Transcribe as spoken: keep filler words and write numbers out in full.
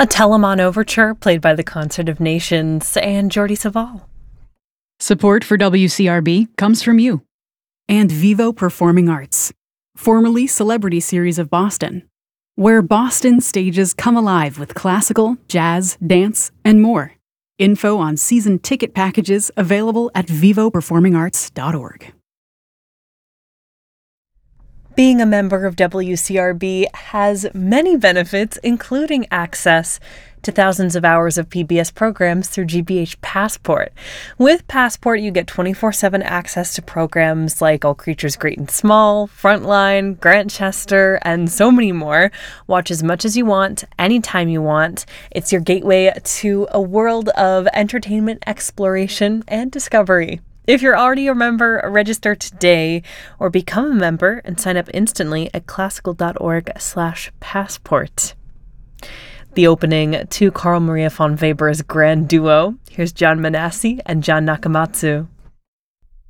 A Telemann Overture played by the Concert of Nations and Jordi Savall. Support for W C R B comes from you. And Vivo Performing Arts, formerly Celebrity Series of Boston, where Boston stages come alive with classical, jazz, dance, and more. Info on season ticket packages available at vivo performing arts dot org. Being a member of W C R B has many benefits, including access to thousands of hours of P B S programs through G B H Passport. With Passport, you get twenty-four seven access to programs like All Creatures Great and Small, Frontline, Grantchester, and so many more. Watch as much as you want, anytime you want. It's your gateway to a world of entertainment, exploration, and discovery. If you're already a member, register today or become a member and sign up instantly at classical.org slash passport. The opening to Carl Maria von Weber's grand duo. Here's John Manassi and John Nakamatsu.